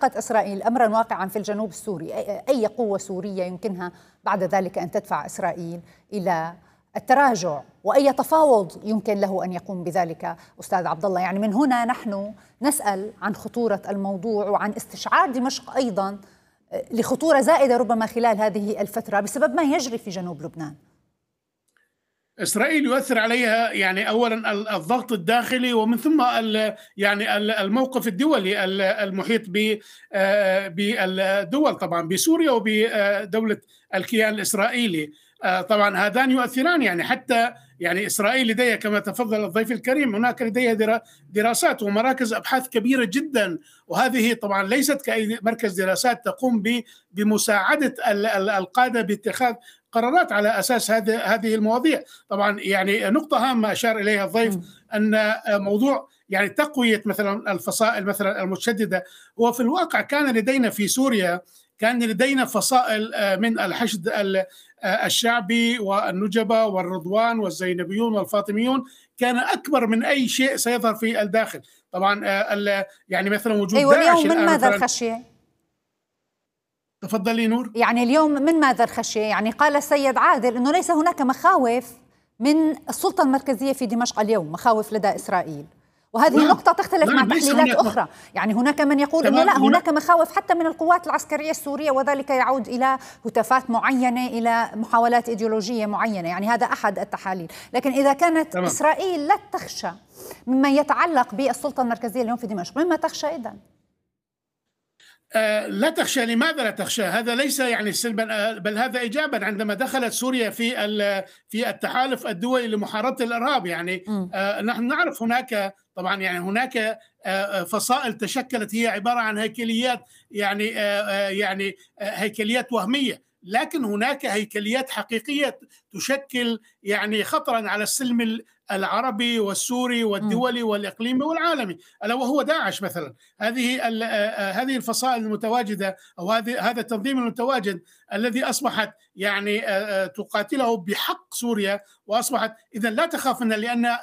حققت إسرائيل أمرا واقعا في الجنوب السوري، أي قوة سورية يمكنها بعد ذلك أن تدفع إسرائيل إلى التراجع، وأي تفاوض يمكن له أن يقوم بذلك أستاذ عبد الله؟ يعني من هنا نحن نسأل عن خطورة الموضوع وعن استشعار دمشق أيضا لخطورة زائدة ربما خلال هذه الفترة بسبب ما يجري في جنوب لبنان. إسرائيل يؤثر عليها يعني أولا الضغط الداخلي، ومن ثم يعني الموقف الدولي المحيط بالدول، طبعا بسوريا وبدولة الكيان الإسرائيلي. طبعا هذان يؤثران، يعني حتى يعني إسرائيل لديها كما تفضل الضيف الكريم هناك لديها دراسات ومراكز أبحاث كبيرة جدا، وهذه طبعا ليست كأي مركز دراسات تقوم بمساعدة القادة باتخاذ قرارات على أساس هذه المواضيع. طبعا يعني نقطة هامة أشار إليها الضيف أن موضوع يعني تقوية مثلا الفصائل مثلا المتشددة، هو في الواقع كان لدينا في سوريا فصائل من الحشد الشعبي والنجبة والرضوان والزينبيون والفاطميون كان أكبر من أي شيء سيظهر في الداخل. طبعا يعني مثلا وجود داعش واليوم من ماذا الخشية؟ تفضلي نور. يعني اليوم من ماذا الخشية؟ يعني قال السيد عادل أنه ليس هناك مخاوف من السلطة المركزية في دمشق اليوم، مخاوف لدى إسرائيل، وهذه النقطة تختلف مع تحليلات أخرى. يعني هناك من يقول أنه لا، هناك مخاوف حتى من القوات العسكرية السورية، وذلك يعود إلى هتافات معينة، إلى محاولات إيديولوجية معينة، يعني هذا أحد التحاليل. لكن إذا كانت إسرائيل لا تخشى مما يتعلق بالسلطة المركزية اليوم في دمشق، مما تخشى إذن؟ لا تخشى. لماذا لا تخشى؟ هذا ليس يعني سلبا، بل هذا إيجابا. عندما دخلت سوريا في التحالف الدولي لمحاربة الإرهاب، يعني نحن نعرف هناك طبعا يعني هناك فصائل تشكلت هي عبارة عن هيكليات، يعني هيكليات وهمية، لكن هناك هيكليات حقيقية تشكل يعني خطرا على السلم العربي والسوري والدولي والإقليمي والعالمي، ألا وهو داعش مثلا. هذه الفصائل المتواجدة أو هذا التنظيم المتواجد الذي أصبحت يعني تقاتله بحق سوريا، وأصبحت إذا لا تخافن، لأن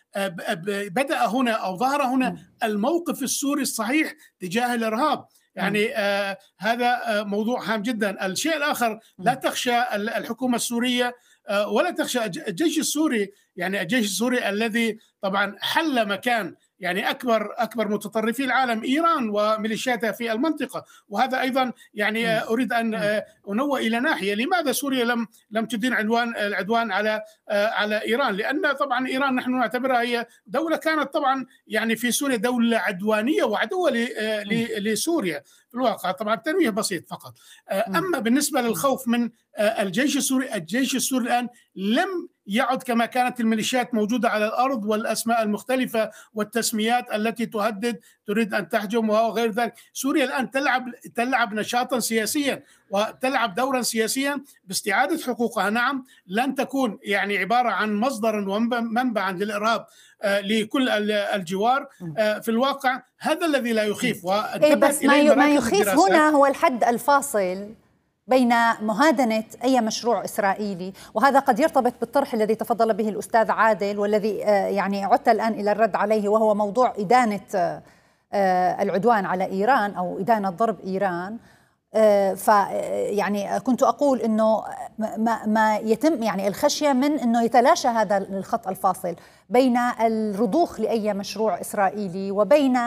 بدأ هنا أو ظهر هنا الموقف السوري الصحيح تجاه الإرهاب. يعني هذا موضوع هام جدا. الشيء الآخر، لا تخشى الحكومة السورية ولا تخشى الجيش السوري، يعني الجيش السوري الذي طبعا حل مكان يعني أكبر متطرفي العالم، إيران وميليشياتها في المنطقة. وهذا أيضا يعني أريد أن أنوه إلى ناحية، لماذا سوريا لم تدين العدوان على إيران؟ لأن طبعا إيران نحن نعتبرها هي دولة كانت طبعا يعني في سوريا دولة عدوانية وعدوة لسوريا في الواقع. طبعا تنويه بسيط فقط. أما بالنسبة للخوف من الجيش السوري الآن لم يعد كما كانت الميليشيات موجودة على الأرض، والأسماء المختلفة والتسميات التي تريد أن تهجم وغير ذلك. سوريا الآن تلعب نشاطا سياسيا وتلعب دورا سياسيا باستعادة حقوقها. نعم، لن تكون يعني عبارة عن مصدرا ومنبعا للإرهاب لكل الجوار. في الواقع هذا الذي لا يخيف. بس ما يخيف هنا هو الحد الفاصل بين مهادنة أي مشروع إسرائيلي، وهذا قد يرتبط بالطرح الذي تفضل به الأستاذ عادل والذي يعني عدت الآن إلى الرد عليه، وهو موضوع إدانة العدوان على إيران أو إدانة ضرب إيران. فيعني كنت أقول أنه ما يتم يعني الخشية من أنه يتلاشى هذا الخط الفاصل بين الرضوخ لأي مشروع إسرائيلي وبين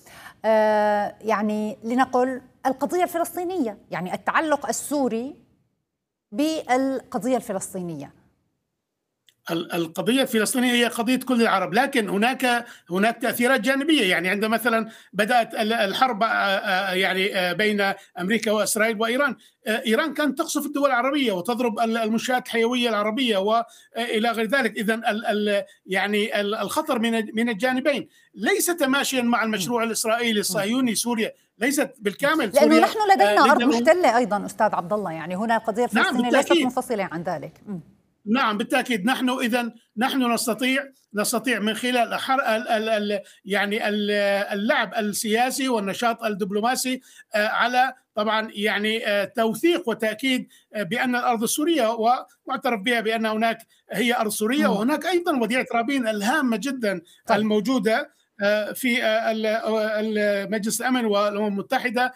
يعني لنقل القضية الفلسطينية، يعني التعلق السوري بالقضية الفلسطينية. القضية الفلسطينية هي قضية كل العرب، لكن هناك تأثيرات جانبية. يعني عندما مثلا بدأت الحرب يعني بين أمريكا وإسرائيل وإيران، إيران كانت تقصف الدول العربية وتضرب المنشآت الحيوية العربية وإلى غير ذلك. إذن يعني الخطر من الجانبين ليس تماشيا مع المشروع الإسرائيلي الصهيوني. سوريا ليست بالكامل، لأنه نحن لدينا أرض محتلة أيضا أستاذ عبد الله، يعني هنا القضية الفلسطينية ليست منفصلة عن ذلك. نعم بالتأكيد. نحن نستطيع من خلال يعني اللعب السياسي والنشاط الدبلوماسي على طبعا يعني توثيق وتأكيد بأن الأرض السورية ومعترف بها بأن هناك هي أرض سورية، وهناك أيضا وديعة رابين الهامة جدا الموجودة في مجلس الأمن والأمم المتحدة